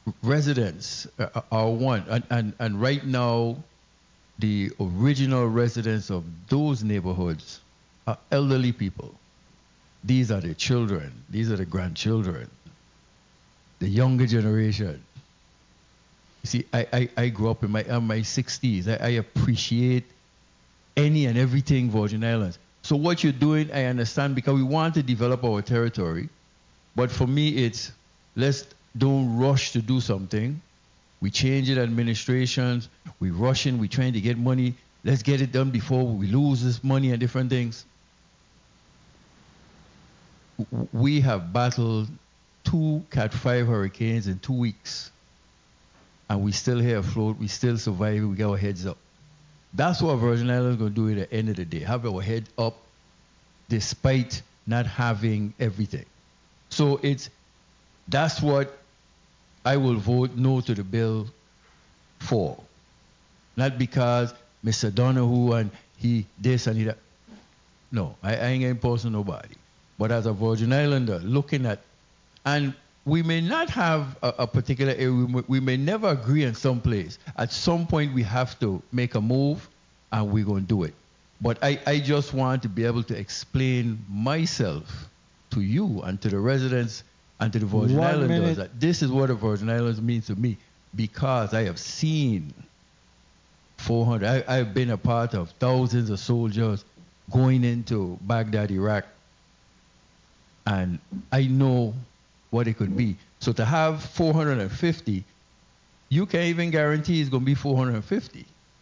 residents are one, and right now, the original residents of those neighborhoods are elderly people. These are the children. These are the grandchildren. The younger generation. You see, I grew up in my 60s. I appreciate any and everything Virgin Islands. So what you're doing, I understand, because we want to develop our territory. But for me, it's let's don't rush to do something. We change it administrations. We rushing. We trying to get money. Let's get it done before we lose this money and different things. We have battled 2 Cat 5 hurricanes in 2 weeks. And we still here afloat. We still survive. We got our heads up. That's what Virgin Islands is going to do at the end of the day. Have our head up despite not having everything. So that's what I will vote no to the bill for. Not because Mr. Donahue and he this and he that. No, I ain't imposing nobody. But as a Virgin Islander, looking at, and we may not have a particular area, we may never agree on some place. At some point, we have to make a move, and we're going to do it. But I just want to be able to explain myself to you and to the residents and to the Virgin Islanders that this is what the Virgin Islands means to me, because I have seen 400. I've been a part of thousands of soldiers going into Baghdad, Iraq, and I know what it could be. So to have 450, you can't even guarantee it's going to be 450.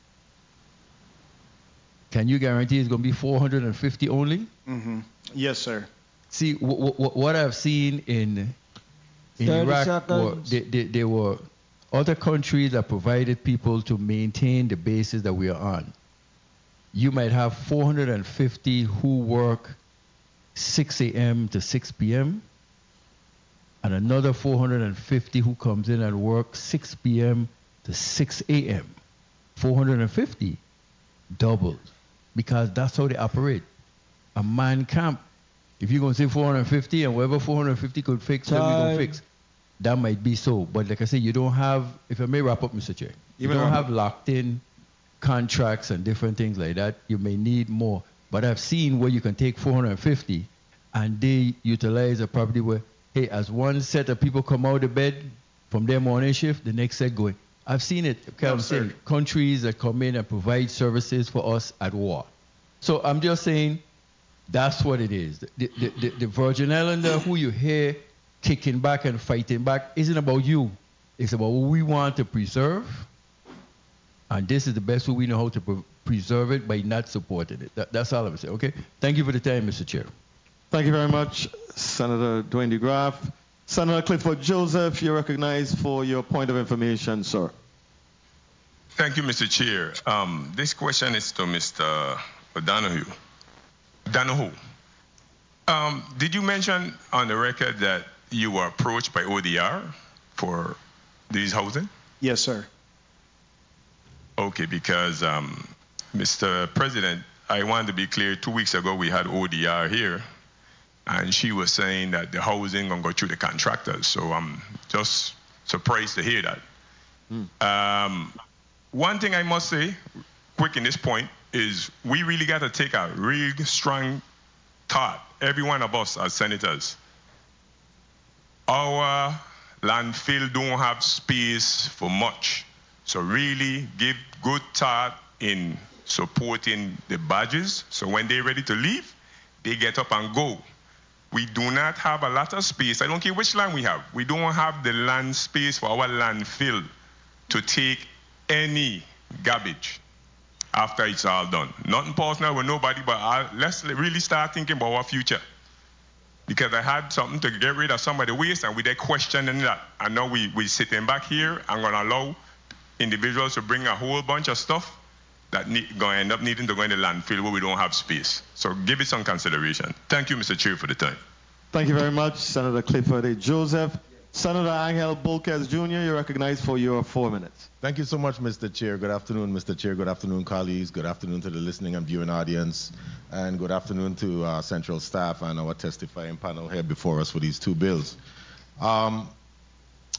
Can you guarantee it's going to be 450 only? Mm-hmm. Yes, sir. See, what I've seen in Iraq, there were other countries that provided people to maintain the bases that we are on. You might have 450 who work 6 a.m. to 6 p.m., and another 450 who comes in and works 6 p.m. to 6 a.m. 450 doubled, because that's how they operate. A man camp. If you're going to say 450 and whatever 450 could fix, then we're going to fix. That might be so. But like I say, you don't have, if I may wrap up, Mr. Chair, you don't have locked in contracts and different things like that. You may need more. But I've seen where you can take 450 and they utilize a property where, hey, as one set of people come out of bed from their morning shift, the next set going. I've seen it. Okay, I'm saying countries that come in and provide services for us at war. So I'm just saying that's what it is. The Virgin Islander who you hear kicking back and fighting back isn't about you. It's about what we want to preserve. And this is the best way we know how to preserve it by not supporting it. That's all I'm saying. Okay? Thank you for the time, Mr. Chair. Thank you very much, Senator Dwayne de Graaf. Senator Clifford Joseph, you're recognized for your point of information, sir. Thank you, Mr. Chair. This question is to Mr. Donahue. Did you mention on the record that you were approached by ODR for these housing? Yes, sir. Okay, because Mr. President, I wanted to be clear, 2 weeks ago we had ODR here, and she was saying that the housing gonna go through the contractors. So I'm just surprised to hear that. One thing I must say, quick in this point, is we really got to take a real strong thought, every one of us as senators. Our landfill don't have space for much. So really give good thought in supporting the badges. So when they're ready to leave, they get up and go. We do not have a lot of space. I don't care which land we have. We don't have the land space for our landfill to take any garbage after it's all done. Nothing personal with nobody, but let's really start thinking about our future. Because I had something to get rid of some of the waste, and we did questioning that. And now we sitting back here and going to allow individuals to bring a whole bunch of stuff that going to end up needing to go in the landfill where we don't have space. So give it some consideration. Thank you, Mr. Chair, for the time. Thank you very much, Senator Clifford A. Joseph. Senator Angel Bolquez Jr., you're recognized for your 4 minutes. Thank you so much, Mr. Chair. Good afternoon, Mr. Chair. Good afternoon, colleagues. Good afternoon to the listening and viewing audience. And good afternoon to Central staff and our testifying panel here before us for these two bills.